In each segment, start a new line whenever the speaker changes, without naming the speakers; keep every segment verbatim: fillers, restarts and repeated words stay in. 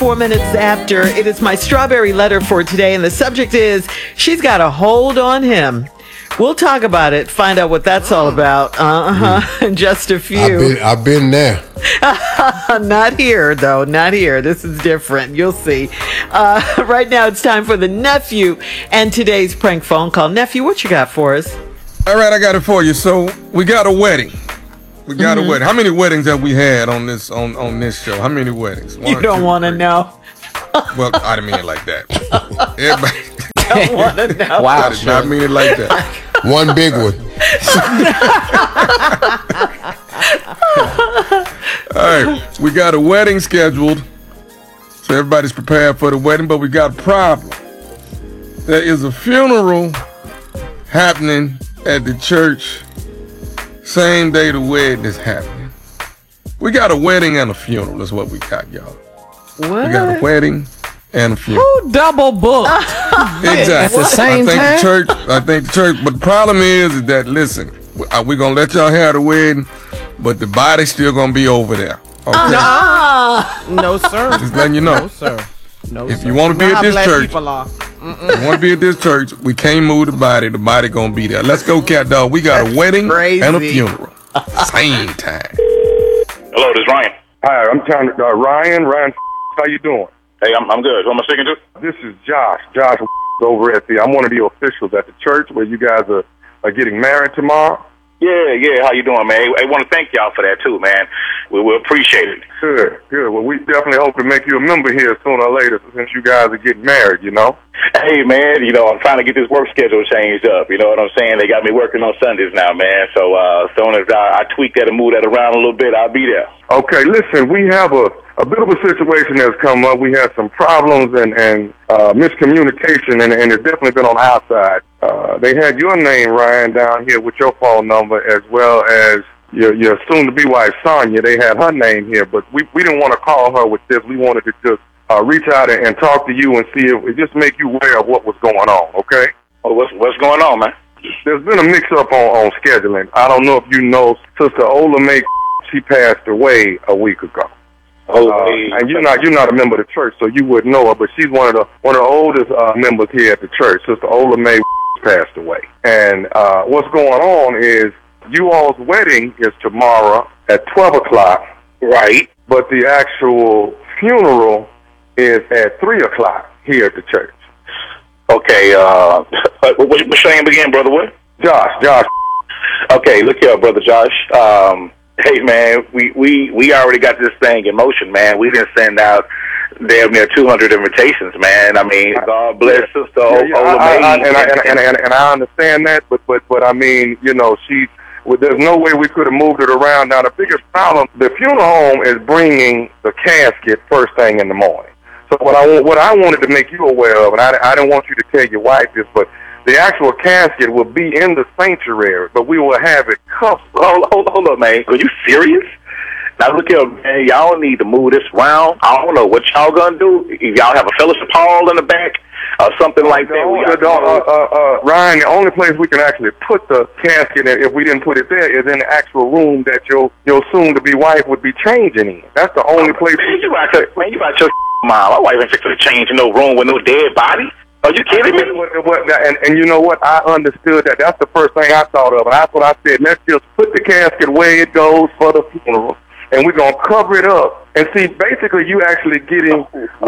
Four minutes after, it is my strawberry letter for today, and the subject is, she's got a hold on him. We'll talk about it, find out what that's all about. Uh-huh, in just a few.
I've been, I've been there.
Not here, though. Not here. This is different. You'll see. Uh, right now, it's time for the nephew and today's prank phone call. Nephew, what you got for us?
All right, I got it for you. So we got a wedding. We got mm-hmm. a wedding. How many weddings have we had on this on, on this show? How many weddings?
One, you don't want to know.
Well, I didn't mean it like that. Everybody
don't want to know.
Wow, I did not mean it like that.
One big one.
All right, we got a wedding scheduled, so everybody's prepared for the wedding. But we got a problem. There is a funeral happening at the church. Same day the wedding is happening. We got a wedding and a funeral. That's what we got, y'all.
What?
We got a wedding and a funeral.
Who double booked?
Exactly.
At the same
I think
time?
the church. I think the church. But the problem is, is that listen, we're gonna let y'all have the wedding, but the body's still gonna be over there. Okay.
Uh,
no, sir.
Just letting you know.
No, sir. No,
if
sir.
you want to be
Not
at this
black
church,
people are.
if you want to be at this church, we can't move the body. The body gonna be there. Let's go, cat dog. We got
That's
a wedding
crazy.
and a funeral. Same time.
Hello, this is Ryan.
Hi, I'm trying to, uh, Ryan. Ryan, how you doing?
Hey, I'm I'm good. Who am I speaking to?
This is Josh. Josh over at the, I'm one of the officials at the church where you guys are, are getting married tomorrow.
Yeah, yeah. How you doing, man? I want to thank y'all for that too, man. We will appreciate it.
Good, good. Well, we definitely hope to make you a member here sooner or later since you guys are getting married, you know?
Hey, man, you know, I'm trying to get this work schedule changed up. You know what I'm saying? They got me working on Sundays now, man. So uh, as soon as I, I tweak that and move that around a little bit, I'll be there.
Okay, listen, we have a, a bit of a situation that's come up. We had some problems and, and uh, miscommunication, and, and it's definitely been on our side. Uh, they had your name, Ryan, down here with your phone number, as well as your, your soon-to-be wife, Sonia. They had her name here, but we, we didn't want to call her with this. We wanted to just uh, reach out and, and talk to you and see if it just make you aware of what was going on, okay?
Oh, what's, what's going on, man?
There's been a mix-up on, on scheduling. I don't know if you know, Sister Ola May, she passed away a week ago.
Oh,
uh,
hey.
and you're not you're not a member of the church, so you wouldn't know her. But she's one of the one of the oldest uh, members here at the church. Sister Ola May passed away, and uh, what's going on is you all's wedding is tomorrow at twelve o'clock,
right?
But the actual funeral is at three o'clock here at the church.
Okay. Uh, what, what's your name again, brother? What?
Josh. Josh.
Okay, look here, brother Josh. Um, hey, man, we, we, we already got this thing in motion, man. We didn't send out damn near two hundred invitations, man. I mean, God bless Sister
yeah, yeah,
Ola
I,
May.
I, I, and, I, and, and, and I understand that, but, but, but I mean, you know, she, well, there's no way we could have moved it around. Now, the biggest problem, the funeral home is bringing the casket first thing in the morning. So what I, what I wanted to make you aware of, and I, I didn't want you to tell your wife this, but the actual casket will be in the sanctuary, but we will have it covered.
Hold, hold, hold up, man. Are you serious? Now, look here, man. Y'all need to move this around. I don't know what y'all gonna do. If y'all have a fellowship hall in the back or something like that.
No, the, uh, uh, uh, Ryan, the only place we can actually put the casket, if we didn't put it there, is in the actual room that your your soon-to-be wife would be changing in. That's the only place.
Man, you out your, man, you out your mom. My wife ain't fixing to change in no room with no dead body. Are you kidding me?
What, what, and, and you know what? I understood that. That's the first thing I thought of. And that's what I said. Let's just put the casket where it goes for the funeral. And we're going to cover it up. And see, basically, you actually getting...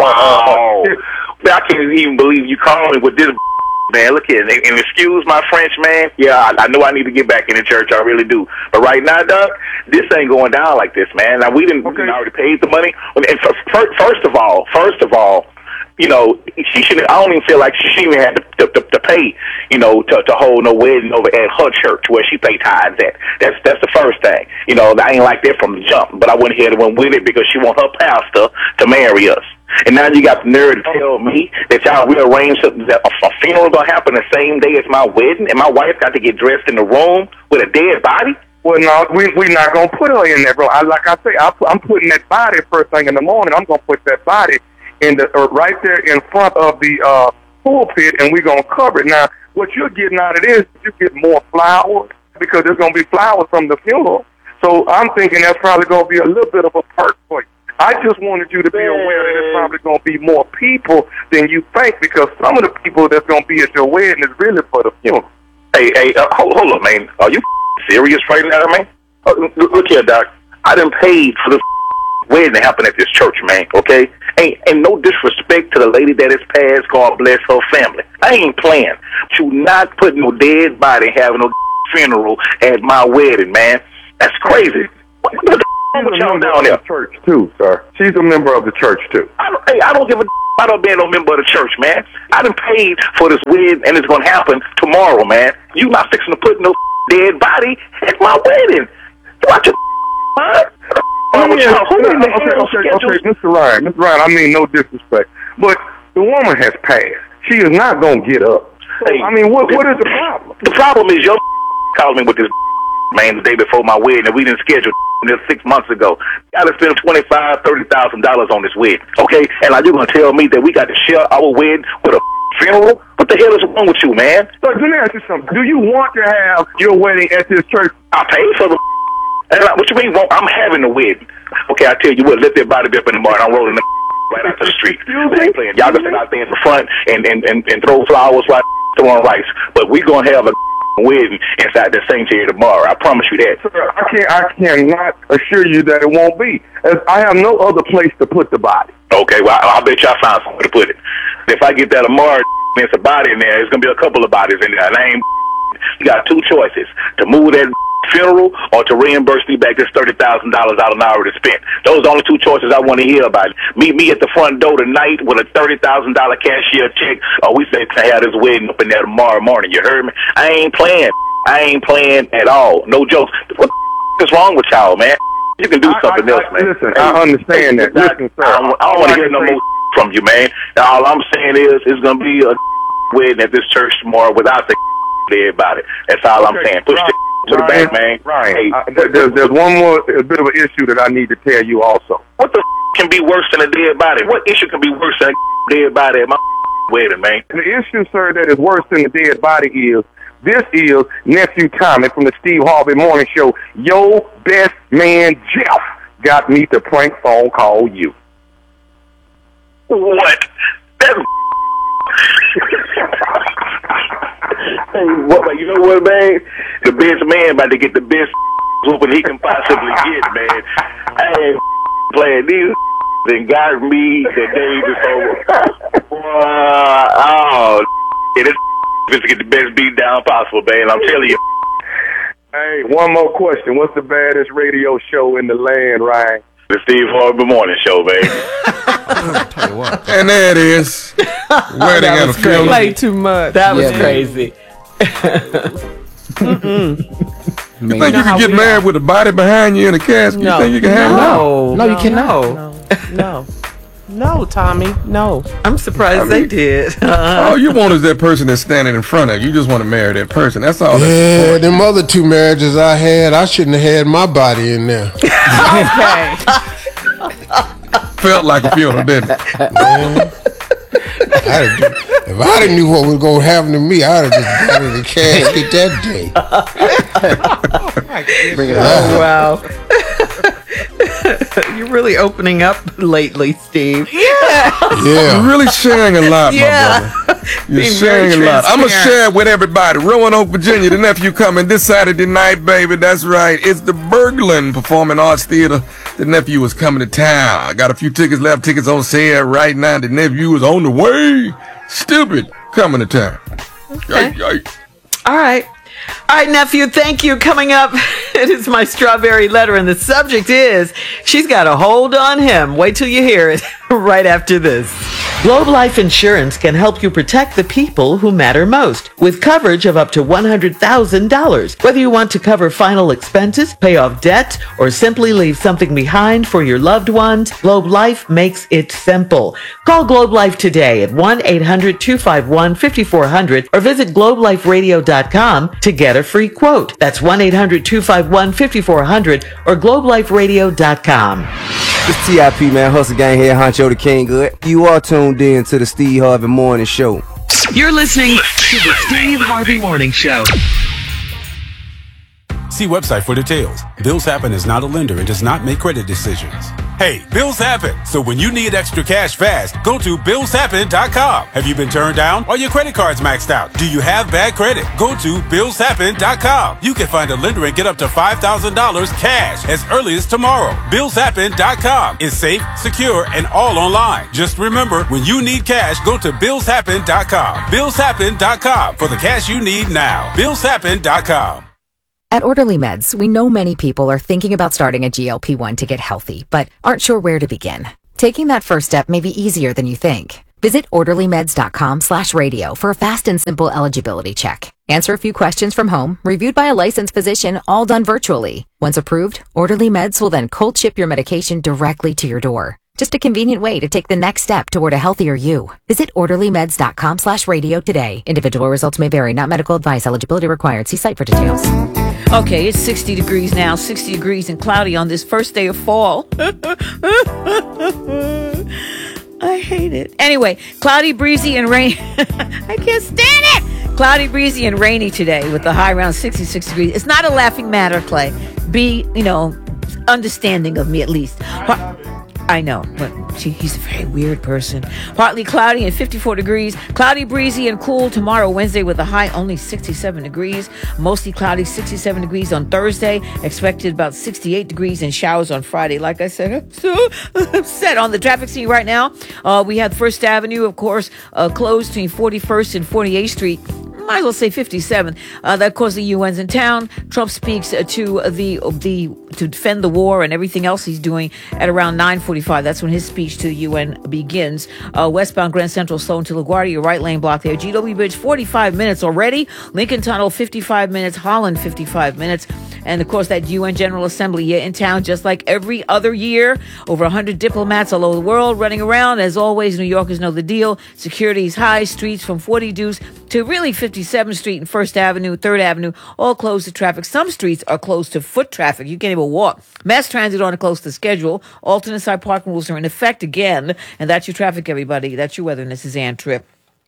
Wow. Uh, I can't even believe you calling with this, man. Look here. And, and excuse my French, man. Yeah, I, I know I need to get back in the church. I really do. But right now, Doug, this ain't going down like this, man. Now, we didn't, okay. we already paid the money. And first of all, first of all, you know, she shouldn't. I don't even feel like she shouldn't even have to, to, to pay, you know, to, to hold no wedding over at her church where she pay tithes at. That's that's the first thing. You know, I ain't like that from the jump, but I went ahead and went with it because she want her pastor to marry us. And now you got the nerve to tell me that y'all rearranged that a funeral gonna happen the same day as my wedding, and my wife got to get dressed in the room with a dead body.
Well, no, we we not gonna put her in there, bro. I, like I say, I, I'm putting that body first thing in the morning. I'm gonna put that body in the uh, right there in front of the uh, pulpit, and we're gonna cover it. Now, what you're getting out of this, you get more flowers because there's gonna be flowers from the funeral. So I'm thinking that's probably gonna be a little bit of a perk for you. I just wanted you to be aware that there's probably going to be more people than you think, because some of the people that's going to be at your wedding is really for the funeral.
Hey, hey, uh, hold, hold up, man. Are you serious right now, man? Uh, look, look here, Doc. I done paid for this wedding to happen at this church, man, okay? Ain't, ain't no disrespect to the lady that is passed. God bless her family. I ain't playing. You not putting no dead body having no funeral at my wedding, man. That's crazy. What, what the
She's
what
a
y'all
member
down
of
there?
the church, too, sir. She's a member of the church, too.
I don't, hey, I don't give a I don't be no member of the church, man. I done paid for this wedding, and it's gonna happen tomorrow, man. You not fixing to put no dead body at my wedding. Watch your mind.
Oh, yeah. Okay, okay, okay, Mister Ryan, Mister Ryan, I mean no disrespect, but the woman has passed. She is not gonna get up.
Hey,
I mean, what what is the problem?
The problem is your called me with this man the day before my wedding, and we didn't schedule this six months ago. Got to spend twenty five, thirty thousand dollars on this wedding, okay? And are you gonna tell me that we got to share our wedding with a funeral? What the hell is wrong with you, man?
So let me ask you something. Do you want to have your wedding at this church?
I paid for the. And I, what you mean? Well, I'm having the wedding. Okay, I tell you what. Let that body be up in the morning. I'm rolling the right out the street.
You
I ain't playing. Y'all just sit out there in the front and and and, and throw flowers while throwing rice. But we gonna have a wedding inside the sanctuary tomorrow. I promise you that.
Sir, I can't. I cannot assure you that it won't be. As I have no other place to put the body.
Okay, well, I, I bet y'all find somewhere to put it. If I get that tomorrow, there's a body in there. There's gonna be a couple of bodies in there. And I ain't. You got two choices: to move that funeral or to reimburse me back this thirty thousand dollars out of an hour to spend. Those are the only two choices I want to hear about. Meet me at the front door tonight with a thirty thousand dollars cashier check, or we say to have this wedding up in there tomorrow morning. You heard me? I ain't playing. I ain't playing at all. No jokes. What the is wrong with y'all, man? You can do something
I, I,
else, man.
Listen, I understand
hey,
that. Listen, sir.
I don't, don't want to hear no more from you, man. All I'm saying is it's going to be a wedding at this church tomorrow without the dead body. That's all I'm saying. Push
right.
to the back, man.
Right.
Hey,
uh, there's, there's one more, a bit of an issue that I need to tell you also.
what the can be worse than a dead body? What issue can be worse than a dead body at my wedding, man?
The issue, sir, that is worse than the dead body is, this is Nephew Tommy from the Steve Harvey Morning Show. Your best man, Jeff, got me to prank phone call you.
What? That's hey, what, you know what, man? The best man about to get the best whooping he can possibly get, man. I ain't playing these and got me the day before. Uh, oh, yeah, this is to get the best beat down possible, man. I'm telling you.
Hey, one more question. What's the baddest radio show in the land, Ryan?
The Steve Harvey Morning Show, baby.
And there it is. Wedding at a funeral.
Play too much.
That was
Yeah,
crazy.
You think you
how
can get
we
married with a body behind you in a casket?
No.
You think you can handle that?
No,
No, you cannot.
No, no, no, Tommy, no.
I'm surprised
I mean-
they did.
All you want is that person that's standing in front of you. You just want to marry that person. That's all. That's
Yeah,
important.
them other two marriages I had, I shouldn't have had my body in there.
Okay.
Felt like a funeral, didn't it?
Man. I'd have, if I'd have knew what was going to happen to me, I'd have just got in the casket that day.
Bring it
Oh,
on.
wow. You're really opening up lately, Steve.
You're
Yeah.
really sharing a lot,
Yeah.
my brother. You're
Being very
sharing a lot. I'm going to
transparent.
share it with everybody. Roanoke, Virginia, the nephew coming this Saturday night, baby. That's right. It's the Berglund Performing Arts Theater. The nephew is coming to town. I got a few tickets left. Tickets on sale right now. The nephew is on the way. Stupid. Coming to town.
Okay.
Yay, yay.
All right. All right, nephew, thank you. Coming up, it is my strawberry letter, and the subject is she's got a hold on him. Wait till you hear it right after this. Globe Life Insurance can help you protect the people who matter most with coverage of up to one hundred thousand dollars. Whether you want to cover final expenses, pay off debt, or simply leave something behind for your loved ones, Globe Life makes it simple. Call Globe Life today at one eight hundred two five one five four zero zero or visit globe life radio dot com to get a free quote. That's one eight hundred two five one five four zero zero or globe life radio dot com.
It's T I P, man. Hustle Gang here, Honcho the King Good. You are tuned in to the Steve Harvey Morning Show.
You're listening to the Steve Harvey Morning Show.
See website for details. Bills Happen is not a lender and does not make credit decisions. Hey, bills happen. So when you need extra cash fast, go to bills happen dot com. Have you been turned down? Are your credit cards maxed out? Do you have bad credit? Go to bills happen dot com. You can find a lender and get up to five thousand dollars cash as early as tomorrow. bills happen dot com is safe, secure, and all online. Just remember, when you need cash, go to bills happen dot com. bills happen dot com for the cash you need now. bills happen dot com.
At Orderly Meds, we know many people are thinking about starting a G L P one to get healthy, but aren't sure where to begin. Taking that first step may be easier than you think. Visit orderly meds dot com slash radio for a fast and simple eligibility check. Answer a few questions from home, reviewed by a licensed physician, all done virtually. Once approved, Orderly Meds will then cold ship your medication directly to your door. Just a convenient way to take the next step toward a healthier you. Visit orderly meds dot com slash radio today. Individual results may vary, not medical advice. Eligibility required. See site for details.
Okay, it's sixty degrees now, sixty degrees and cloudy on this first day of fall. I hate it. Anyway, cloudy, breezy, and rainy. I can't stand it. Cloudy, breezy, and rainy today with the high around sixty-six degrees. It's not a laughing matter, Clay. Be, you know, understanding of me at least. I know, but she, he's a very weird person. Partly cloudy and fifty-four degrees. Cloudy, breezy, and cool tomorrow, Wednesday, with a high only sixty-seven degrees. Mostly cloudy, sixty-seven degrees on Thursday. Expected about sixty-eight degrees and showers on Friday. Like I said, I'm so upset on the traffic scene right now. Uh, we have First Avenue, of course, uh, closed between forty-first and forty-eighth Street. Might as well say fifty-seven. Uh, that caused the U N's in town. Trump speaks uh, to the the to defend the war and everything else he's doing at around nine forty-five. That's when his speech to the U N begins. Uh, westbound Grand Central slow into LaGuardia, right lane block there. G W Bridge forty-five minutes already. Lincoln Tunnel fifty-five minutes. Holland fifty-five minutes. And of course that U N General Assembly here in town, just like every other year. Over one hundred diplomats all over the world running around. As always, New Yorkers know the deal. Security is high. Streets from forty Deuce to really fifty-seventh Street and First Avenue, Third Avenue, all closed to traffic. Some streets are closed to foot traffic. You can't even walk. Mass transit on a close to schedule. Alternate side parking rules are in effect again. And that's your traffic, everybody. That's your weather. And this is Ann Tripp.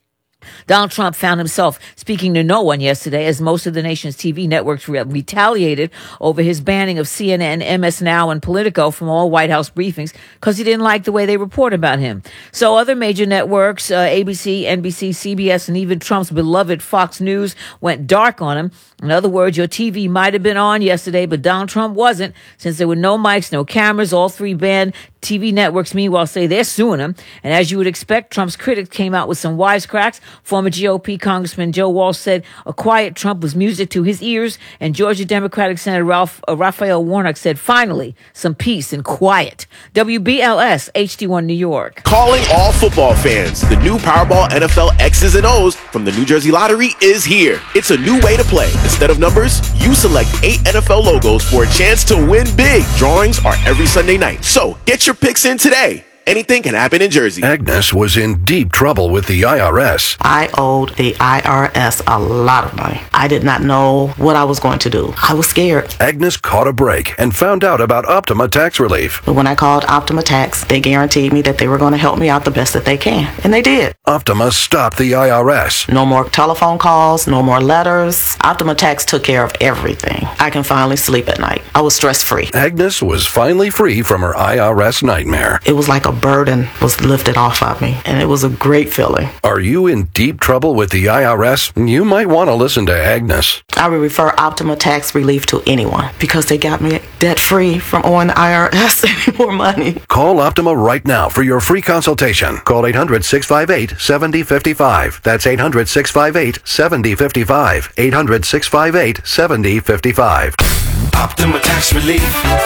Donald Trump found himself speaking to no one yesterday as most of the nation's T V networks re- retaliated over his banning of C N N, M S Now, and Politico from all White House briefings because he didn't like the way they report about him. So other major networks, uh, A B C, N B C, C B S, and even Trump's beloved Fox News went dark on him. In other words, your T V might have been on yesterday, but Donald Trump wasn't, since there were no mics, no cameras. All three banned T V networks, meanwhile, say they're suing him. And as you would expect, Trump's critics came out with some wisecracks. Former G O P Congressman Joe Walsh said a quiet Trump was music to his ears. And Georgia Democratic Senator Ralph, uh, Raphael Warnock said, finally, some peace and quiet. W B L S, H D one New York.
Calling all football fans. The new Powerball N F L X's and O's from the New Jersey Lottery is here. It's a new way to play. Instead of numbers, you select eight N F L logos for a chance to win big. Drawings are every Sunday night. So get your picks in today. Anything can happen in Jersey.
Agnes was in deep trouble with the I R S.
I owed the I R S a lot of money. I did not know what I was going to do. I was scared.
Agnes caught a break and found out about Optima Tax Relief.
But when I called Optima Tax, they guaranteed me that they were going to help me out the best that they can. And they did.
Optima stopped the I R S.
No more telephone calls, no more letters. Optima Tax took care of everything. I can finally sleep at night. I was stress-free.
Agnes was finally free from her I R S nightmare.
It was like a burden was lifted off of me, and it was a great feeling.
Are you in deep trouble with the I R S? You might want to listen to Agnes.
I would refer Optima Tax Relief to anyone because they got me debt-free from owing the I R S any more money.
Call Optima right now for your free consultation. Call eight hundred, six five eight, seven zero five five. That's eight hundred, six five eight, seven zero five five. eight hundred, six five eight, seven zero five five.
Optima Tax Relief.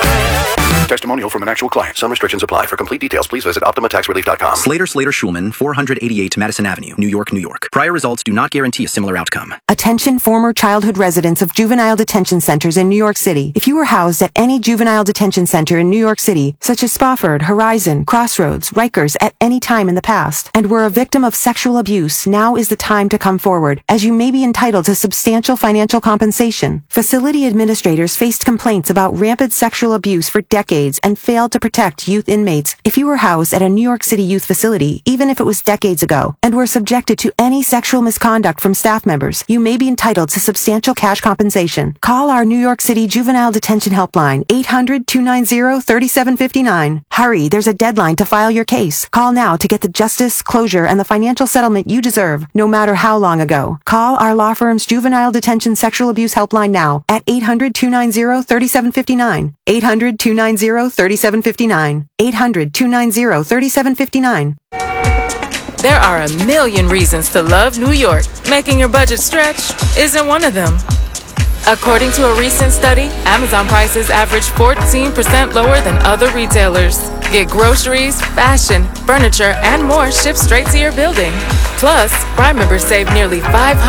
Testimonial from an actual client. Some restrictions apply. For complete details, please visit optima tax relief dot com.
Slater Slater Schulman, four eighty-eight Madison Avenue, New York, New York. Prior results do not guarantee a similar outcome.
Attention former childhood residents of juvenile detention centers in New York City. If you were housed at any juvenile detention center in New York City, such as Spofford, Horizon, Crossroads, Rikers, at any time in the past, and were a victim of sexual abuse, now is the time to come forward, as you may be entitled to substantial financial compensation. Facility administrators faced complaints about rampant sexual abuse for decades decades and failed to protect youth inmates. If you were housed at a New York City youth facility, even if it was decades ago, and were subjected to any sexual misconduct from staff members, you may be entitled to substantial cash compensation. Call our New York City Juvenile Detention Helpline, eight hundred, two nine zero, three seven five nine. Hurry, there's a deadline to file your case. Call now to get the justice, closure, and the financial settlement you deserve, no matter how long ago. Call our law firm's Juvenile Detention Sexual Abuse Helpline now at eight hundred, two nine zero, three seven five nine. eight hundred, two nine zero, three seven five nine. eight hundred, two nine zero, three seven five nine.
There are a million reasons to love New York. Making your budget stretch isn't one of them. According to a recent study, Amazon prices average fourteen percent lower than other retailers. Get groceries, fashion, furniture, and more shipped straight to your building. Plus, Prime members save nearly five hundred